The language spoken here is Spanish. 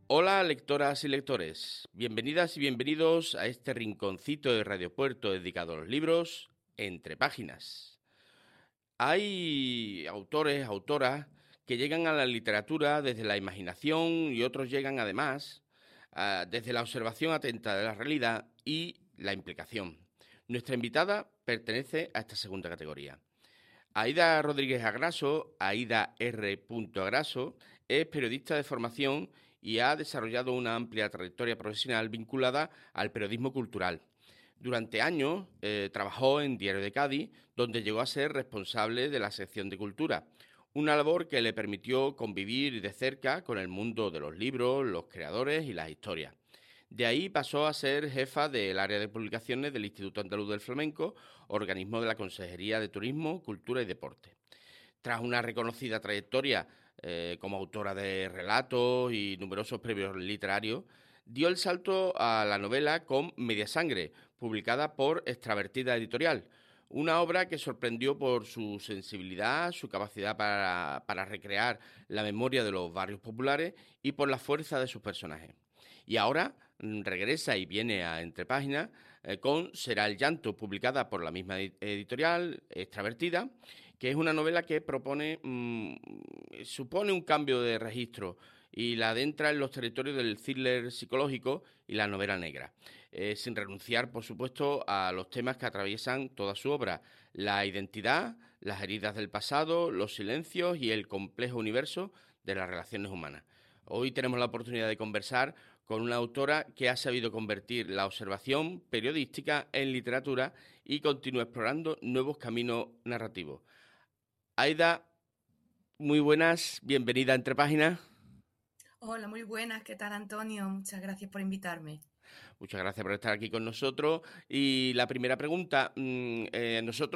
Hola, lectoras y lectores. Bienvenidas y bienvenidos a este rinconcito de Radio Puerto dedicado a los libros, Entre Páginas. Hay autores, autoras que llegan a la literatura desde la imaginación y otros llegan además desde la observación atenta de la realidad y la implicación. Nuestra invitada pertenece a esta segunda categoría. Aída Rodríguez Agraso, Aída R. Agraso, es periodista de formación y ha desarrollado una amplia trayectoria profesional vinculada al periodismo cultural. Durante años trabajó en Diario de Cádiz, donde llegó a ser responsable de la sección de cultura, una labor que le permitió convivir de cerca con el mundo de los libros, los creadores y las historias. De ahí pasó a ser jefa del área de publicaciones del Instituto Andaluz del Flamenco, organismo de la Consejería de Turismo, Cultura y Deporte. Tras una reconocida trayectoria como autora de relatos y numerosos premios literarios, dio el salto a la novela con Media Sangre, publicada por Extravertida Editorial, una obra que sorprendió por su sensibilidad, su capacidad para recrear la memoria de los barrios populares y por la fuerza de sus personajes. Y ahora regresa y viene a Entre Páginas con Será el llanto, publicada por la misma editorial, Extravertida, que es una novela que supone un cambio de registro y la adentra en los territorios del thriller psicológico y la novela negra, sin renunciar, por supuesto, a los temas que atraviesan toda su obra: la identidad, las heridas del pasado, los silencios y el complejo universo de las relaciones humanas. Hoy tenemos la oportunidad de conversar con una autora que ha sabido convertir la observación periodística en literatura y continúa explorando nuevos caminos narrativos. Aida, muy buenas, bienvenida a Entre Páginas. Hola, muy buenas. ¿Qué tal, Antonio? Muchas gracias por invitarme. Muchas gracias por estar aquí con nosotros. Y la primera pregunta, nosotros